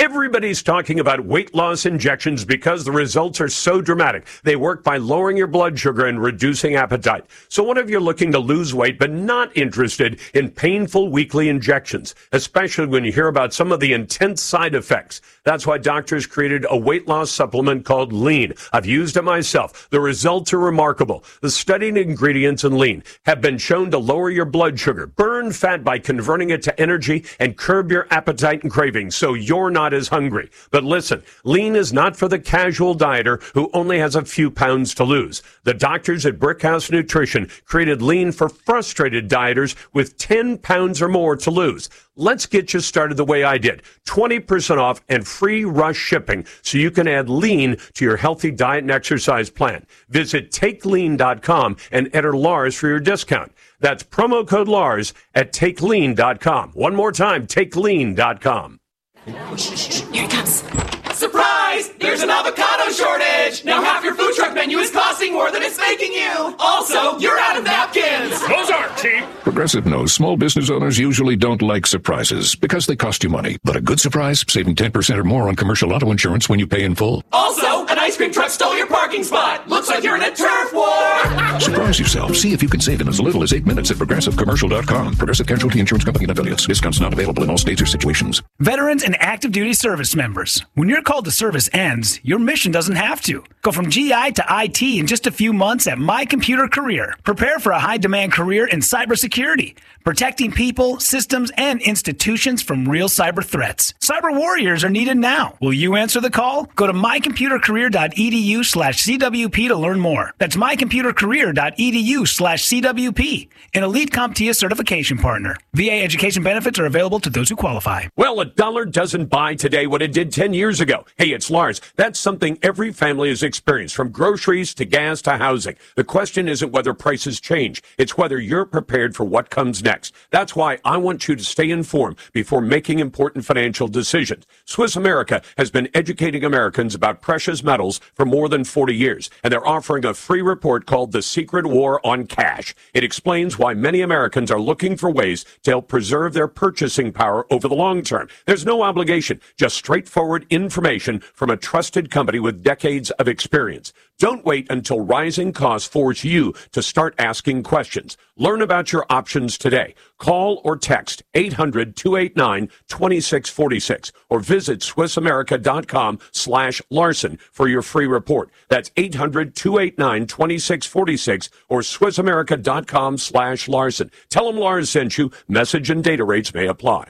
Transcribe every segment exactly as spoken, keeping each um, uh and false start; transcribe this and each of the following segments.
Everybody's talking about weight loss injections because the results are so dramatic. They work by lowering your blood sugar and reducing appetite. So what if you're looking to lose weight but not interested in painful weekly injections, especially when you hear about some of the intense side effects? That's why doctors created a weight loss supplement called Lean. I've used it myself. The results are remarkable. The studied ingredients in Lean have been shown to lower your blood sugar, burn fat by converting it to energy, and curb your appetite and cravings so you're not as hungry. But listen, Lean is not for the casual dieter who only has a few pounds to lose. The doctors at Brickhouse Nutrition created Lean for frustrated dieters with ten pounds or more to lose. Let's get you started the way I did. twenty percent off and free rush shipping so you can add Lean to your healthy diet and exercise plan. Visit take lean dot com and enter Lars for your discount. That's promo code Lars at take lean dot com. One more time, take lean dot com. Here it comes. Surprise! There's an avocado shortage! Now half your food truck menu is costing more than it's making you! Also, you're out of napkins! Those aren't cheap! Progressive knows small business owners usually don't like surprises because they cost you money. But a good surprise, saving ten percent or more on commercial auto insurance when you pay in full. Also, an ice cream truck stole your parking spot! Looks like you're in a turf war! Surprise yourself. See if you can save in as little as eight minutes at progressive commercial dot com. Progressive Casualty Insurance Company and affiliates. Discounts not available in all states or situations. Veterans and active duty service members. When your call to service ends, your mission doesn't have to. Go from G I to I T in just a few months at My Computer Career. Prepare for a high-demand career in cybersecurity, protecting people, systems, and institutions from real cyber threats. Cyber warriors are needed now. Will you answer the call? Go to my computer career dot e d u slash C W P to learn more. That's my computer career dot e d u slash C W P, an elite CompTIA certification partner. V A education benefits are available to those who qualify. Well, a dollar doesn't buy today what it did ten years ago. Hey, it's Lars. That's something every family has experienced, from groceries to gas to housing. The question isn't whether prices change. It's whether you're prepared for what comes next. That's why I want you to stay informed before making important financial decisions. Swiss America has been educating Americans about precious metals for more than forty years, and they're offering a free report called The Secret War on Cash. It explains why many Americans are looking for ways to help preserve their purchasing power over the long term. There's no obligation, just straightforward information from a trusted company with decades of experience. Don't wait until rising costs force you to start asking questions. Learn about your options today. Call or text eight hundred, two eight nine, two six four six or visit swiss america dot com slash Larson for your free report. That's eight hundred, two eight nine, two six four six or swiss america dot com slash Larson. Tell them Lars sent you. Message and data rates may apply.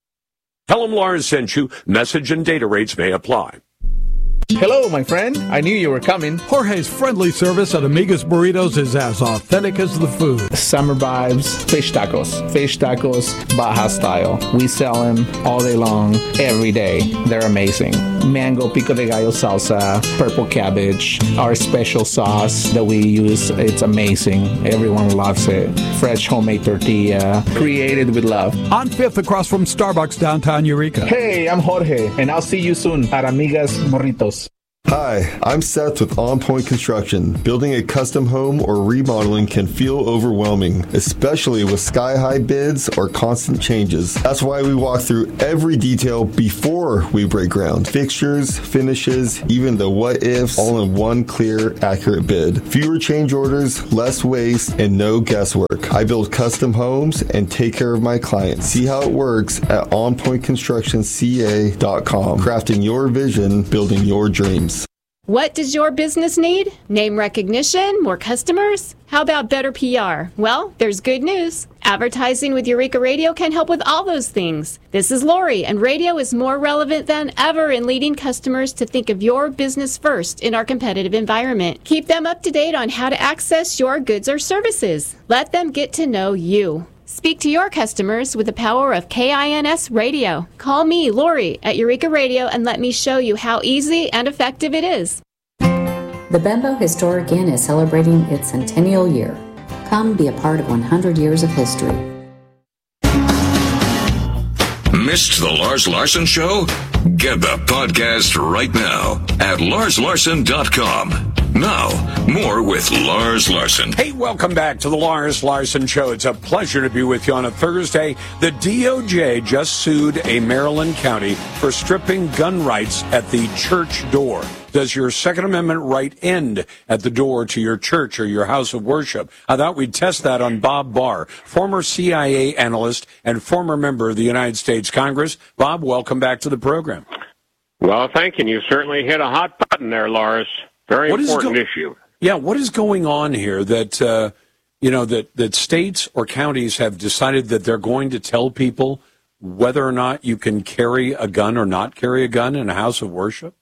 Tell them Lars sent you. Message and data rates may apply. Hello, my friend. I knew you were coming. Jorge's friendly service at Amiga's Burritos is as authentic as the food. Summer vibes, fish tacos. Fish tacos, Baja style. We sell them all day long, every day. They're amazing. Mango pico de gallo salsa, purple cabbage, our special sauce that we use. It's amazing. Everyone loves it. Fresh homemade tortilla, created with love. On fifth across from Starbucks downtown Eureka. Hey, I'm Jorge, and I'll see you soon at Amiga's Burritos. Hi, I'm Seth with On Point Construction. Building a custom home or remodeling can feel overwhelming, especially with sky-high bids or constant changes. That's why we walk through every detail before we break ground. Fixtures, finishes, even the what-ifs, all in one clear, accurate bid. Fewer change orders, less waste, and no guesswork. I build custom homes and take care of my clients. See how it works at on point construction c a dot com. Crafting your vision, building your dreams. What does your business need? Name recognition? More customers? How about better P R? Well, there's good news. Advertising with Eureka Radio can help with all those things. This is Lori, and radio is more relevant than ever in leading customers to think of your business first in our competitive environment. Keep them up to date on how to access your goods or services. Let them get to know you. Speak to your customers with the power of K I N S Radio. Call me, Lori, at Eureka Radio and let me show you how easy and effective it is. The Bembo Historic Inn is celebrating its centennial year. Come be a part of one hundred years of history. Missed the Lars Larson Show? Get the podcast right now at lars larson dot com. Now, more with Lars Larson. Hey, welcome back to the Lars Larson Show. It's a pleasure to be with you on a Thursday. The D O J just sued a Maryland county for stripping gun rights at the church door. Does your Second Amendment right end at the door to your church or your house of worship? I thought we'd test that on Bob Barr, former C I A analyst and former member of the United States Congress. Bob, welcome back to the program. Well, thank you. You certainly hit a hot button there, Lars. Very What important go- issue. Yeah, what is going on here that, uh, you know, that, that states or counties have decided that they're going to tell people whether or not you can carry a gun or not carry a gun in a house of worship?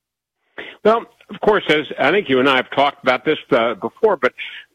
Well, of course, as I think you and I have talked about this uh, before, but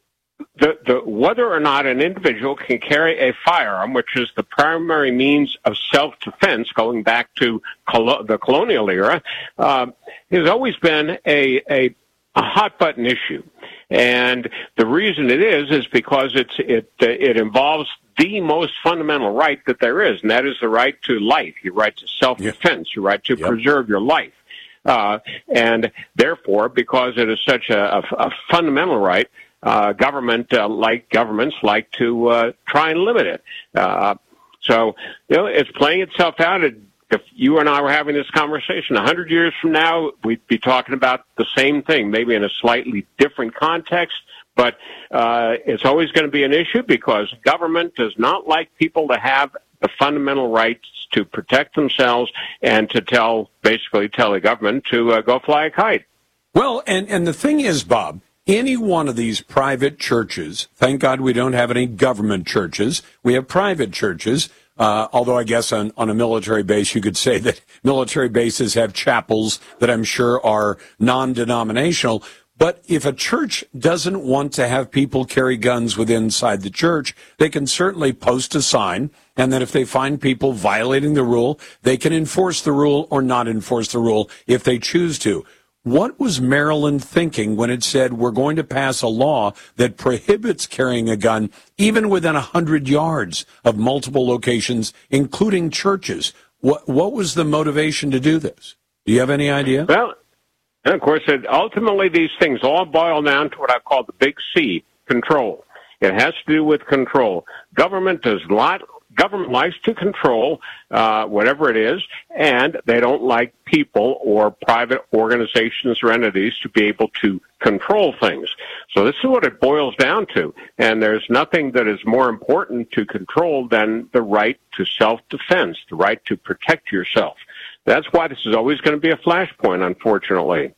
the, the whether or not an individual can carry a firearm, which is the primary means of self-defense going back to colo- the colonial era, uh, has always been a, a, a hot-button issue. And the reason it is is because it's, it, uh, it involves the most fundamental right that there is, and that is the right to life, your right to self-defense, your right to Yep. preserve your life. Uh, and therefore, because it is such a, a, a fundamental right, uh, government, uh, like governments, like to uh, try and limit it. Uh, so, you know, it's playing itself out. It, if you and I were having this conversation a hundred years from now, we'd be talking about the same thing, maybe in a slightly different context. But uh, it's always going to be an issue because government does not like people to have the fundamental rights to protect themselves and to tell, basically tell the government to uh, go fly a kite. Well, and, and the thing is, Bob, any one of these private churches, thank God we don't have any government churches, we have private churches, uh, although I guess on, on a military base you could say that military bases have chapels that I'm sure are non-denominational. But if a church doesn't want to have people carry guns within inside the church, they can certainly post a sign, and then if they find people violating the rule, they can enforce the rule or not enforce the rule if they choose to. What was Maryland thinking when it said we're going to pass a law that prohibits carrying a gun even within one hundred yards of multiple locations, including churches? What, what was the motivation to do this? Do you have any idea? Well, and of course, it, ultimately, these things all boil down to what I call the big C, control. It has to do with control. Government does not, government likes to control uh, whatever it is, and they don't like people or private organizations or entities to be able to control things. So this is what it boils down to. And there's nothing that is more important to control than the right to self-defense, the right to protect yourself. That's why this is always going to be a flashpoint, unfortunately.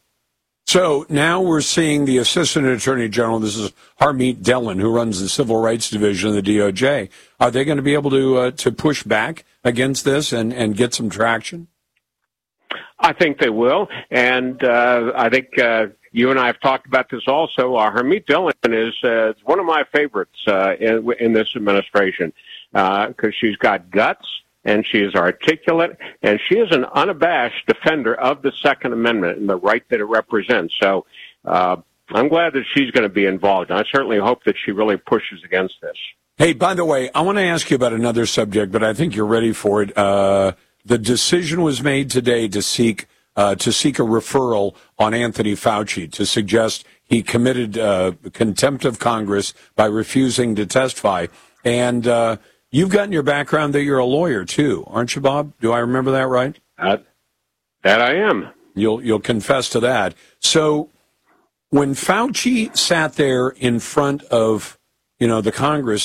So now we're seeing the Assistant Attorney General, this is Harmeet Dillon, who runs the Civil Rights Division of the D O J. Are they going to be able to uh, to push back against this and, and get some traction? I think they will. And uh, I think uh, you and I have talked about this also. Uh, Harmeet Dillon is uh, one of my favorites uh, in, in this administration because uh, she's got guts. And she is articulate, and she is an unabashed defender of the Second Amendment and the right that it represents. So uh, I'm glad that she's going to be involved. And I certainly hope that she really pushes against this. Hey, by the way, I want to ask you about another subject, but I think you're ready for it. Uh, the decision was made today to seek uh, to seek a referral on Anthony Fauci to suggest he committed uh, contempt of Congress by refusing to testify. And uh you've got in your background that you're a lawyer, too, aren't you, Bob? Do I remember that right? Uh, that I am. You'll you'll confess to that. So when Fauci sat there in front of, you know, the Congress